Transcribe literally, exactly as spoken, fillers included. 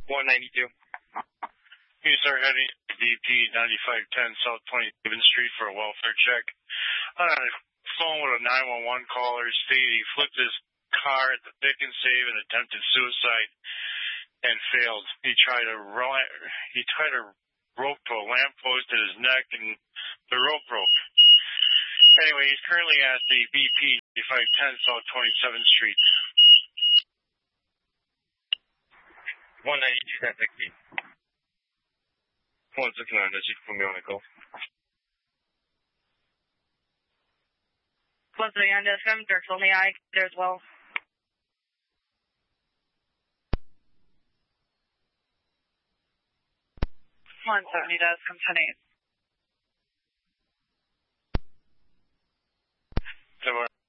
one ninety-two. You start heading to D P ninety-five ten South twenty-seventh Street for a welfare check. On a phone with a nine one one caller stated he flipped his car at the Pick and Save and attempted suicide and failed. He tried to run, he tried to rope to a lamppost at his neck and the rope broke. Anyway, he's currently at the B P ninety-five ten South twenty-seventh Street. one ninety-two, ten sixteen. one sixty-nine, that's just from your call. Plus three on F M, Dirk's only I there as well. one seventy does come ten eight. So,